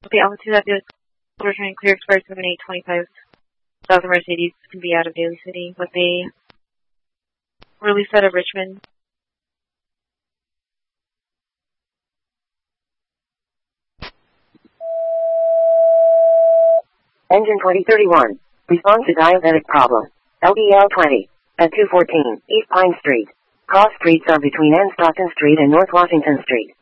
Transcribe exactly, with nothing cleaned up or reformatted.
Okay, altitude that vehicle returning clear expired seven eight twenty-five. South of Mercedes can be out of Daly City. What they released out of Richmond. Engine twenty thirty-one. Response to diabetic problem. L B L twenty. At two fourteen East Pine Street. Cross streets are between N Stockton Street and North Washington Street.